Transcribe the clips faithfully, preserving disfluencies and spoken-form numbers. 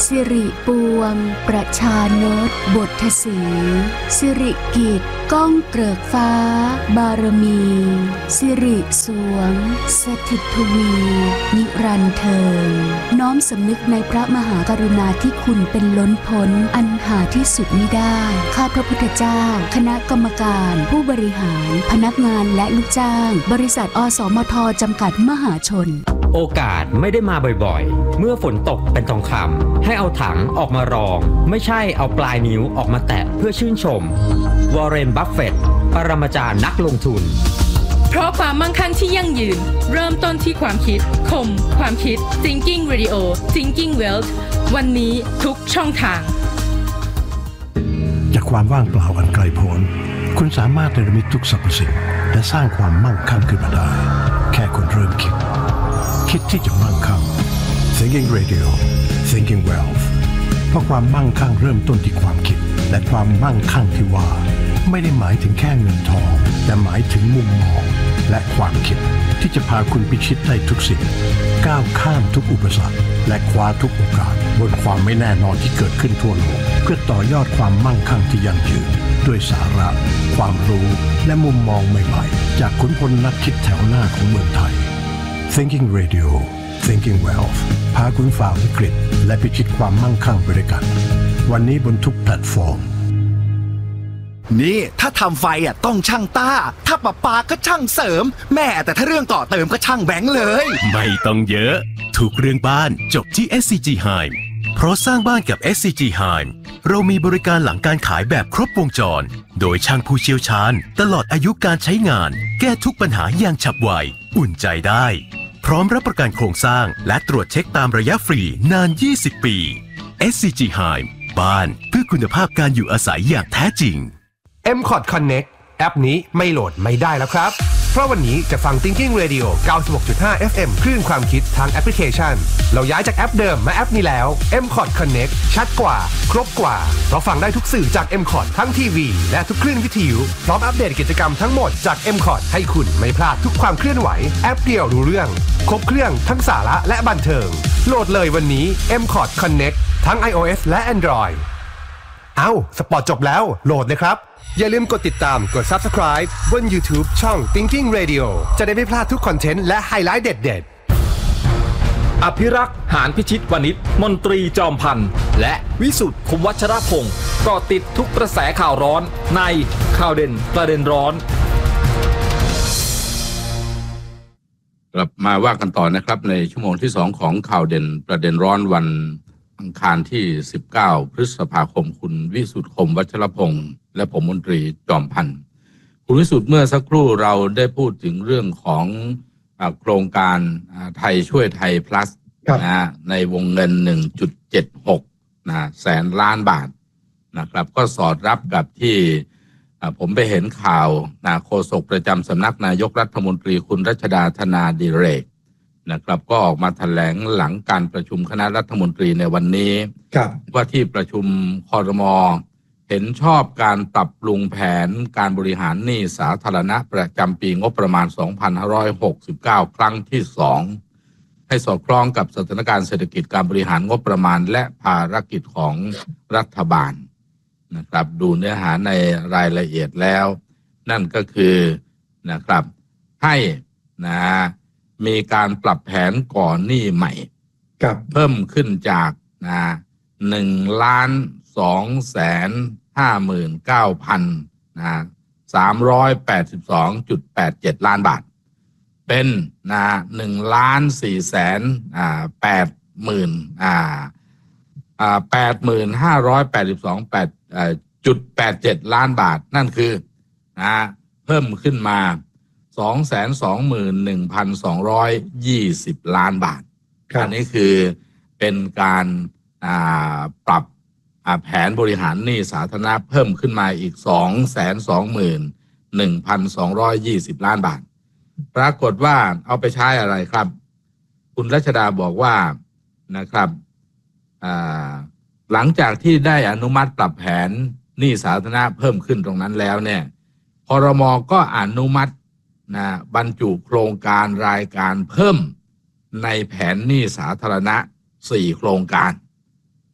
สิริปวงประชานนท์บทสีสิริกิจก้องเกริกฟ้าบารมีสิริสวงสถิตทวีนิรันดร์เทินน้อมสำนึกในพระมหากรุณาธิคุณเป็นล้นพ้นอันหาที่สุดมิได้ข้าพระพุทธเจ้าคณะกรรมการผู้บริหารพนักงานและลูกจ้างบริษัทอสมทจำกัดมหาชนโอกาสไม่ได้มาบ่อยๆเมื่อฝนตกเป็นทองคำให้เอาถังออกมารองไม่ใช่เอาปลายนิ้วออกมาแตะเพื่อชื่นชมวอร์เรน บัฟเฟตต์ปรมาจารย์นักลงทุนเพราะความมั่งคั่งที่ยั่งยืนเริ่มต้นที่ความคิดคมความคิด Thinking Radio Thinking Wealth วันนี้ทุกช่องทางจากความว่างเปล่าอันไกลโพ้นคุณสามารถเนรมิตทุกสรรพสิ่งและสร้างความมั่งคั่งขึ้นมาได้แค่คุณเริ่มคิดคิดที่จะมั่งคั่ง Thinking Radio Thinking Wealth เพราะความมั่งคั่งเริ่มต้นที่ความคิดและความมั่งคั่งที่ว่าไม่ได้หมายถึงแค่เงินทองแต่หมายถึงมุมมองและความคิดที่จะพาคุณพิชิตได้ทุกสิ่งก้าวข้ามทุกอุปสรรคและคว้าทุกโอกาสบนความไม่แน่นอนที่เกิดขึ้นทั่วโลกเพื่อต่อยอดความมั่งคั่งที่ยั่งยืนด้วยสาระความรู้และมุมมองใหม่ๆจากขุนพลนักคิดแถวหน้าของเมืองไทย Thinking Radio Thinking Wealth พาคุณฝ่าวิกฤตและพิชิตความมั่งคั่งไปด้วยกันวันนี้บนทุกแพลตฟอร์มนี่ถ้าทำไฟอ่ะต้องช่างต้าถ้าประปาก็ช่างเสริมแม่แต่ถ้าเรื่องต่อเติมก็ช่างแบงค์เลยไม่ต้องเยอะทุกเรื่องบ้านจบที่ เอส ซี จี Heim เพราะสร้างบ้านกับ เอส ซี จี Heim เรามีบริการหลังการขายแบบครบวงจรโดยช่างผู้เชี่ยวชาญตลอดอายุการใช้งานแก้ทุกปัญหาอย่างฉับไวอุ่นใจได้พร้อมรับประกันโครงสร้างและตรวจเช็คตามระยะฟรีนานยี่สิบปี เอส ซี จี Heim บ้านเพื่อคุณภาพการอยู่อาศัยอย่างแท้จริงเอ็ม คอร์ด Connect แอปนี้ไม่โหลดไม่ได้แล้วครับเพราะวันนี้จะฟัง Thinking Radio เก้าสิบหกจุดห้า เอฟ เอ็ม คลื่นความคิดทางแอปพลิเคชันเราย้ายจากแอปเดิมมาแอปนี้แล้ว เอ็ม คอร์ด Connect ชัดกว่าครบกว่าเพราะฟังได้ทุกสื่อจาก เอ็ม คอร์ด ทั้งทีวีและทุกคลื่นวิทยุพร้อมอัปเดตกิจกรรมทั้งหมดจาก เอ็ม คอร์ด ให้คุณไม่พลาดทุกความเคลื่อนไหวแอปเดียวรู้เรื่องครบเครื่องทั้งสาระและบันเทิงโหลดเลยวันนี้ เอ็ม คอร์ด Connect ทั้ง iOS และ Android เอ้าสปอร์ตจบแล้วโหลดเลยครับอย่าลืมกดติดตามกด Subscribe บน YouTube ช่อง Thinking Radio จะได้ไม่พลาดทุกคอนเทนต์และไฮไลท์เด็ดๆอภิรักษ์หานพิชิตวณิชมนตรีจอมพันธ์และวิสุทธิ์คมวัชรพงศ์ก็ติดทุกกระแสข่าวร้อนในข่าวเด่นประเด็นร้อนกลับมาว่ากันต่อนะครับในชั่วโมงที่สองของข่าวเด่นประเด็นร้อนวันอังคารที่สิบเก้าพฤษภาคมคุณวิสุทธิ์คมวัชรพงศ์และผมมนตรีจอมพันธ์คุณวิสุทธิ์เมื่อสักครู่เราได้พูดถึงเรื่องของโครงการไทยช่วยไทย plus นะในวงเงิน หนึ่งจุดเจ็ดหก นะแสนล้านบาทนะครับก็สอดรับกับที่ผมไปเห็นข่าวนะโฆษกประจำสำนักนายกรัฐมนตรีคุณรัชดาธนาดิเรกนะครับก็ออกมาแถลงหลังการประชุมคณะรัฐมนตรีในวันนี้ว่าที่ประชุมครม.เห็นชอบการปรับปรุงแผนการบริหารหนี้สาธารณะประจำปีงบประมาณ สองพันห้าร้อยหกสิบเก้า ครั้งที่สองให้สอดคล้องกับสถานการณ์เศรษฐกิจการบริหารงบประมาณและภารกิจของรัฐบาลนะครับดูเนื้อหาในรายละเอียดแล้วนั่นก็คือนะครับให้นะมีการปรับแผนก่อนหนี้ใหม่เพิ่มขึ้นจากนะหนึ่งล้านสองแสนห้าหมื่นเก้าพันนะสามร้อยแปดสิบสองจุดแปดเจ็ดล้านบาทเป็นนะหนึ่งล้านสี่แสนอ่าแปดหมื่นอ่าอ่าแปดหมื่นห้าร้อยแปดสิบสองแปดอ่าจุดแปดเจ็ดล้านบาทนั่นคือนะเพิ่มขึ้นมาสองแสนสองหมื่นหนึ่งพันสองร้อยยี่สิบล้านบาทอันนี้คือเป็นการอ่าปรับแผนบริหารหนี้สาธารณะเพิ่มขึ้นมาอีก สองแสนสองหมื่นหนึ่งพันสองร้อยยี่สิบล้านบาทปรากฏว่าเอาไปใช้อะไรครับคุณรัชดาบอกว่านะครับหลังจากที่ได้อนุมัติปรับแผนหนี้สาธารณะเพิ่มขึ้นตรงนั้นแล้วเนี่ยครม.ก็อนุมัตินะบรรจุโครงการรายการเพิ่มในแผนหนี้สาธารณะสี่โครงการ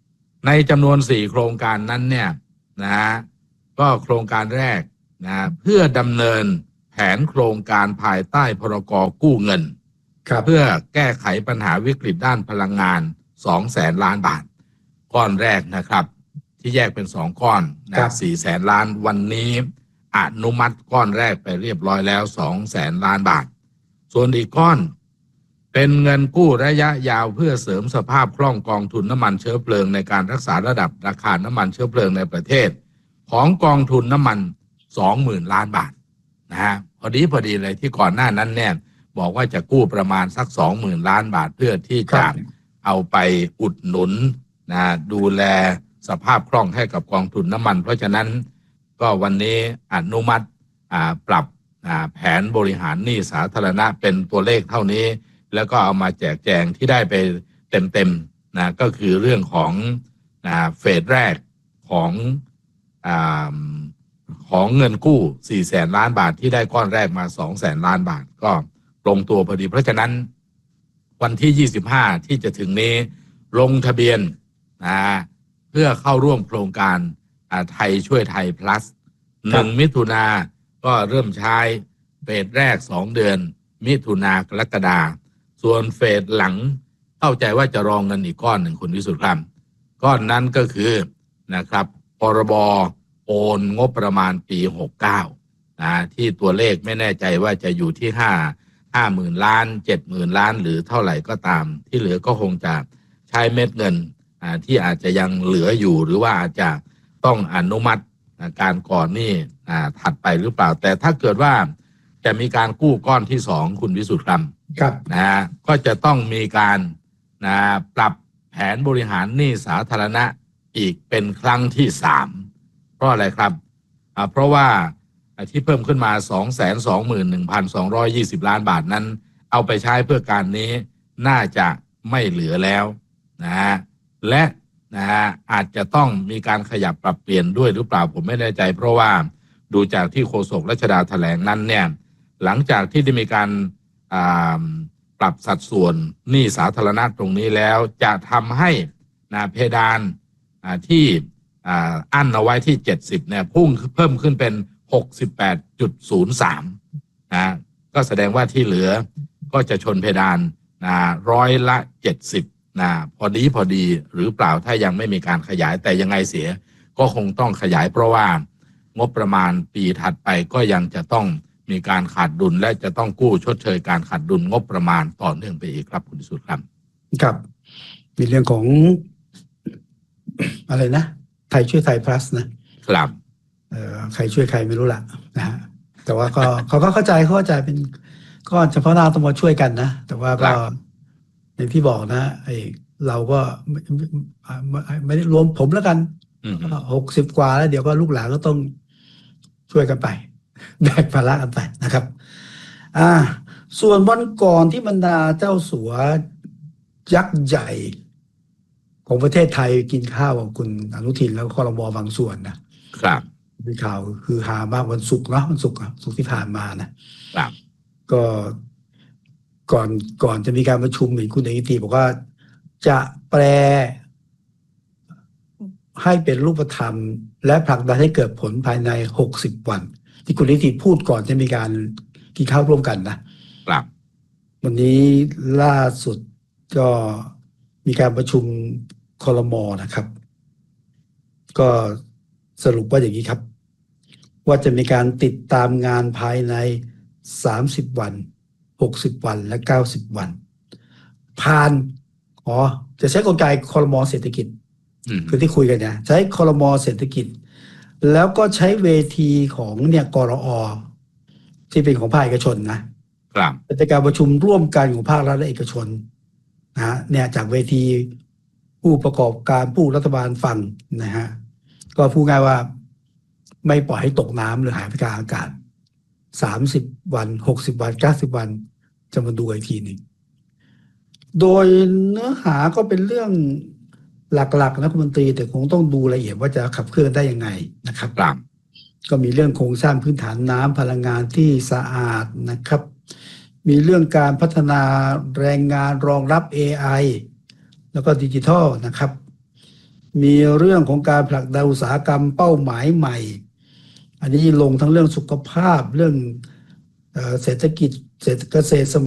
ในจำนวนสี่โครงการนั้นเนี่ยนะฮะก็โครงการแรกนะเพื่อดำเนินแผนโครงการภายใต้พรกกู้เงินเพื่อแก้ไขปัญหาวิกฤตด้านพลังงานสองแสนล้านบาทก้อนแรกนะครับที่แยกเป็นสองก้อนนะสี่แสนล้านวันนี้อนุมัติก้อนแรกไปเรียบร้อยแล้วสองแสนล้านบาทส่วนอีกก้อนเป็นเงินกู้ระยะยาวเพื่อเสริมสภาพคล่องกองทุนน้ำมันเชื้อเพลิงในการรักษาระดับราคาน้ำมันเชื้อเพลิงในประเทศของกองทุนน้ำมัน สองหมื่นล้านบาทนะฮะพอดีพอดีเลยที่ก่อนหน้านั้นเนี่ยบอกว่าจะกู้ประมาณสัก สองหมื่นล้านบาทเพื่อที่จะเอาไปอุดหนุนนะดูแลสภาพคล่องให้กับกองทุนน้ำมันเพราะฉะนั้นก็วันนี้อนุมัติปรับแผนบริหารหนี้สาธารณะเป็นตัวเลขเท่านี้แล้วก็เอามาแจกแจงที่ได้ไปเต็มๆนะก็คือเรื่องของนะเฟสแรกของอ่าของเงินกู้สี่แสนล้านบาทที่ได้ก้อนแรกมาสองแสนล้านบาทก็ลงตัวพอดีเพราะฉะนั้นวันที่ยี่สิบห้าที่จะถึงนี้ลงทะเบียนนะเพื่อเข้าร่วมโครงการไทยช่วยไทย plus หนึ่งมิถุนาก็เริ่มใช้เฟสแรกสองเดือนมิถุนากรกฎาส่วนเฟสหลังเข้าใจว่าจะรองเงินอีกก้อนหนึ่งคุณวิสุทธิ์ครับก้อนนั้นก็คือนะครับพรบโอนงบประมาณปีหกสิบเก้านะที่ตัวเลขไม่แน่ใจว่าจะอยู่ที่ห้า ห้าหมื่นล้าน เจ็ดหมื่นล้านหรือเท่าไหร่ก็ตามที่เหลือก็คงจะใช้เม็ดเงินอ่าที่อาจจะยังเหลืออยู่หรือว่าอาจจะต้องอนุมัติการก่อนหนี้อ่าถัดไปหรือเปล่าแต่ถ้าเกิดว่าจะมีการกู้ก้อนที่สองคุณวิสุทธิ์ครับนะก็จะต้องมีการนะปรับแผนบริหารหนี้สาธารณะอีกเป็นครั้งที่สามเพราะอะไรครับอ่าเพราะว่าที่เพิ่มขึ้นมา สองแสนสองหมื่นหนึ่งพันสองร้อยยี่สิบ ล้านบาทนั้นเอาไปใช้เพื่อการนี้น่าจะไม่เหลือแล้วนะฮะและนะฮะอาจจะต้องมีการขยับปรับเปลี่ยนด้วยหรือเปล่าผมไม่แน่ใจเพราะว่าดูจากที่โฆษกรัชดาแถลงนั้นเนี่ยหลังจากที่ได้มีการปรับสัดส่วนหนี้สาธารณะตรงนี้แล้วจะทำให้นะเพดานที่อั้นเอาไว้ที่เจ็ดสิบเนี่ยพุ่งเพิ่มขึ้นเป็น หกสิบแปดจุดศูนย์สาม นะก็แสดงว่าที่เหลือก็จะชนเพดานนะร้อยละเจ็ดสิบนะพอดีพอดีหรือเปล่าถ้ายังไม่มีการขยายแต่ยังไงเสียก็คงต้องขยายเพราะว่างบประมาณปีถัดไปก็ยังจะต้องมีการขาดดุลและจะต้องกู้ชดเชยการขาดดุลงบประมาณต่อเนื่องไปอีกครับคุณสุทธิ์ครับครับมีเรื่องของอะไรนะไทยช่วยไทย plus นะครับเอ่อใครช่วยใครไม่รู้ละนะฮะแต่ว่าก็เขาก็เข้าใจเข้าใจเป็นก็เฉพาะหน้าต้องมาช่วยกันนะแต่ว่าก็อย่างที่บอกนะไอ้เราก็ไม่ไม่ได้รวมผมแล้วกันหกสิบกว่าแล้วเดี๋ยวก็ลูกหลานก็ต้องช่วยกันไปแบกภาระกันไปนะครับอ่าส่วนวันก่อนที่บรรดาเจ้าสัวยักษ์ใหญ่ของประเทศไทยกินข้าวกับคุณอนุทินแล้วครม.บางส่วนนะครับมีข่าวคือหามากวันศุกร์เนาะวันศุกร์ศุกร์ที่ผ่านมานะครับก็ก่อนก่อนจะมีการประชุมเห็นคุณอนุทินบอกว่าจะแปลให้เป็นรูปธรรมและผลักดันให้เกิดผลภายในหกสิบวันที่คุณอนุทินพูดก่อนจะมีการกินข้าวร่วมกันนะครับวันนี้ล่าสุดก็มีการประชุมครม.นะครับก็สรุปว่าอย่างนี้ครับว่าจะมีการติดตามงานภายในสามสิบวันหกสิบวันและเก้าสิบวันผ่านอ๋อจะใช้กลไกครม.เศรษฐกิจคือที่คุยกันเนี่ยใช้ครม.เศรษฐกิจแล้วก็ใช้เวทีของเนี่ยกรอ.ที่เป็นของภาคเอกชนนะครับเป็นการประชุมร่วมกันของภาครัฐและเอกชนนะเนี่ยจากเวทีผู้ประกอบการผู้รัฐบาลฟังนะฮะก็พูดง่ายว่าไม่ปล่อยให้ตกน้ำหรือหายไปกลางอากาศสามสิบวันหกสิบวันเก้าสิบวันจะมาดูอีกทีหนึ่งโดยเนื้อหาก็เป็นเรื่องหลักๆนะคุณมนตรีแต่คงต้องดูละเอียดว่าจะขับเคลื่อนได้ยังไงนะครับก็มีเรื่องโครงสร้างพื้นฐานน้ำพลังงานที่สะอาดนะครับมีเรื่องการพัฒนาแรงงานรองรับ เอ ไอ แล้วก็ดิจิทัลนะครับมีเรื่องของการผลักดันอุตสาหกรรมเป้าหมายใหม่อันนี้ลงทั้งเรื่องสุขภาพเรื่องเศรษฐกิจเศรษฐเกษตร